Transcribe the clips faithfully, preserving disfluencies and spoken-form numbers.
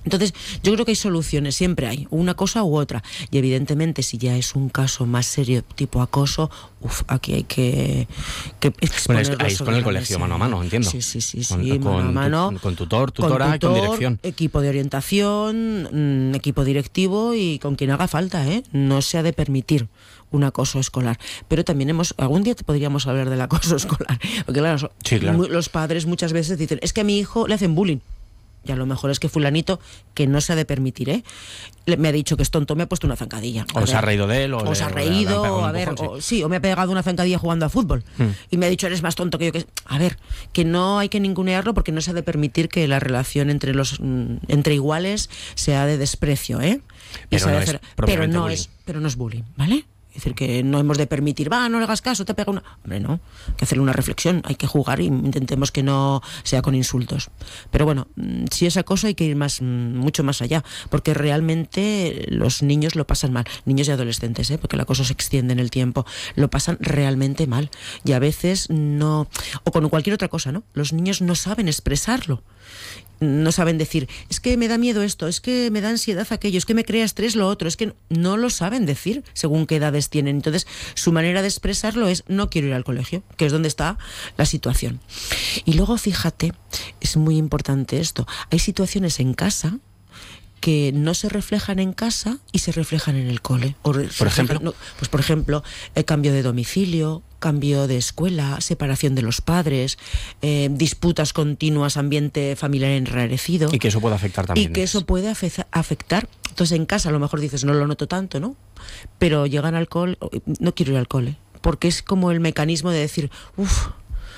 Entonces, yo creo que hay soluciones, siempre hay, una cosa u otra. Y evidentemente, si ya es un caso más serio, tipo acoso, uf, aquí hay que, que exponerlo. Bueno, ahí es con el colegio mano a mano, entiendo. Sí, sí, sí, con, sí, con, mano a mano. Tu, con tutor, tutora, con, tutor, con dirección. Equipo de orientación, mmm, equipo directivo y con quien haga falta, ¿eh? No se ha de permitir un acoso escolar. Pero también hemos, algún día te podríamos hablar del acoso escolar, porque claro, sí, claro. los padres muchas veces dicen, es que a mi hijo le hacen bullying. Y a lo mejor es que fulanito, que no se ha de permitir, ¿eh? me ha dicho que es tonto, me ha puesto una zancadilla. O se ha reído de él, o, o se ha reído, o a ver, o, sí, o me ha pegado una zancadilla jugando a fútbol. Hmm. Y me ha dicho, eres más tonto que yo. Que... A ver, que no hay que ningunearlo porque no se ha de permitir que la relación entre los entre iguales sea de desprecio, ¿eh? Y pero, no hacer... pero no es, pero no es bullying, ¿vale? Es decir, que no hemos de permitir, va, no le hagas caso, te pega una... Hombre, no, hay que hacerle una reflexión, hay que jugar y intentemos que no sea con insultos. Pero bueno, si es acoso hay que ir más, mucho más allá, porque realmente los niños lo pasan mal, niños y adolescentes, ¿eh? Porque el acoso se extiende en el tiempo, lo pasan realmente mal. Y a veces no... O con cualquier otra cosa, ¿no? Los niños no saben expresarlo. No saben decir, es que me da miedo esto, es que me da ansiedad aquello, es que me crea estrés lo otro, es que no lo saben decir según qué edades tienen. Entonces su manera de expresarlo es no quiero ir al colegio, que es donde está la situación. Y luego fíjate, es muy importante esto, hay situaciones en casa que no se reflejan en casa y se reflejan en el cole. O por ejemplo, no, pues por ejemplo, el cambio de domicilio, cambio de escuela, separación de los padres, eh, disputas continuas, ambiente familiar enrarecido. Y que eso puede afectar también. Y que eso puede afe- afectar. Entonces en casa a lo mejor dices, no lo noto tanto, ¿no? Pero llegan al cole, no quiero ir al cole, porque es como el mecanismo de decir, uff.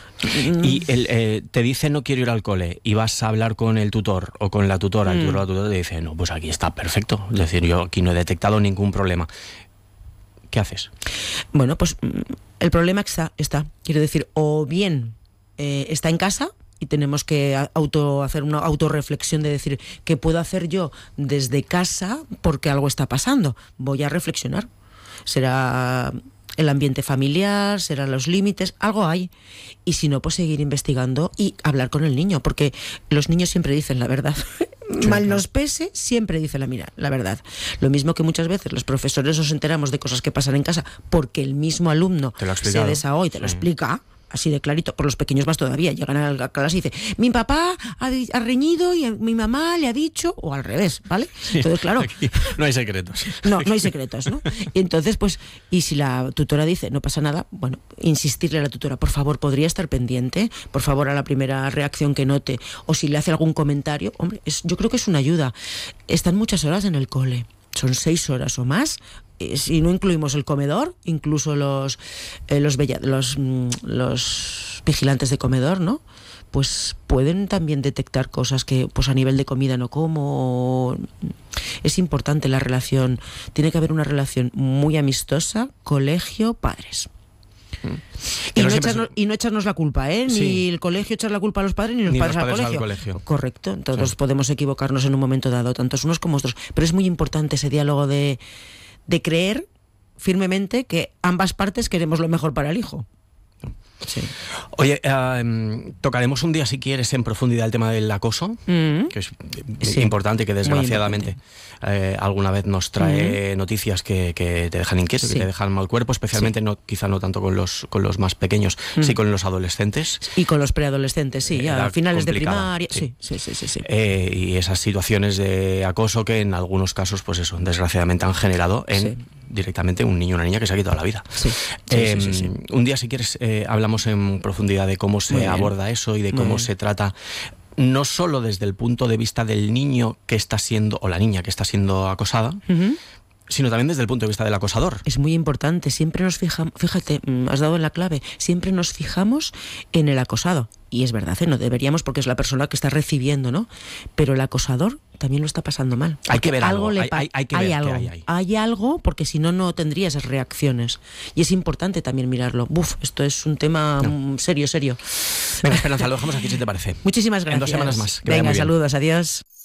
Y el, eh, te dice no quiero ir al cole y vas a hablar con el tutor o con la tutora, el tutor o la tutora te dice, no, pues aquí está perfecto, es decir, yo aquí no he detectado ningún problema. ¿Qué haces? Bueno, pues el problema está, está quiero decir, o bien eh, está en casa y tenemos que auto hacer una autorreflexión de decir, ¿qué puedo hacer yo desde casa porque algo está pasando? Voy a reflexionar. Será el ambiente familiar, serán los límites, algo hay. Y si no, pues seguir investigando y hablar con el niño, porque los niños siempre dicen la verdad. Sí, mal nos pese, siempre dice la mira, la verdad. Lo mismo que muchas veces los profesores nos enteramos de cosas que pasan en casa porque el mismo alumno se desahoga y te sí. lo explica. Así de clarito, por los pequeños más todavía, llegan a la clase y dicen, mi papá ha, ha reñido y mi mamá le ha dicho, o al revés, ¿vale? Sí, entonces, claro, no hay secretos. No, no hay secretos, ¿no? Y entonces, pues, y si la tutora dice, no pasa nada, bueno, insistirle a la tutora, por favor, podría estar pendiente, por favor, a la primera reacción que note, o si le hace algún comentario, hombre, es, yo creo que es una ayuda. Están muchas horas en el cole, son seis horas o más. Si no incluimos el comedor, incluso los eh, los, bella, los los vigilantes de comedor, ¿no? Pues pueden también detectar cosas que pues a nivel de comida no como. Es importante la relación, tiene que haber una relación muy amistosa, colegio, padres. Y no, echarnos, y no echarnos la culpa, ¿eh? Sí. Ni el colegio echar la culpa a los padres, ni los ni padres, los al, padres colegio. al colegio. Correcto, todos sí. podemos equivocarnos en un momento dado, tantos unos como otros. Pero es muy importante ese diálogo de, de creer firmemente que ambas partes queremos lo mejor para el hijo. Sí. Oye, uh, tocaremos un día, si quieres, en profundidad el tema del acoso, mm-hmm. que es sí. importante y que desgraciadamente eh, alguna vez nos trae mm-hmm. noticias que, que te dejan inquieto, sí. que te dejan mal cuerpo, especialmente sí. no, quizá no tanto con los con los más pequeños, mm. sí con los adolescentes. Y con los preadolescentes, sí, ya a finales de primaria. Sí, sí, sí, sí, sí. Eh, y esas situaciones de acoso que en algunos casos, pues eso, desgraciadamente han generado en... Sí. directamente un niño o una niña que se ha quitado la vida. Sí, sí, eh, sí, sí, sí. Un día, si quieres, eh, hablamos en profundidad de cómo se aborda eso y de cómo se trata, no solo desde el punto de vista del niño que está siendo, o la niña que está siendo acosada, uh-huh. sino también desde el punto de vista del acosador. Es muy importante, siempre nos fijamos, fíjate, has dado en la clave, siempre nos fijamos en el acosado. Y es verdad, ¿eh? No deberíamos porque es la persona que está recibiendo, ¿no? Pero el acosador también lo está pasando mal. Hay que ver algo, algo hay, hay, hay que hay ver algo, qué hay ahí. Hay algo, porque si no, no tendría esas reacciones. Y es importante también mirarlo. Buf, esto es un tema no. serio, serio. Venga, Esperanza, lo dejamos aquí si te parece. Muchísimas gracias. En dos semanas más. Venga, saludos, adiós.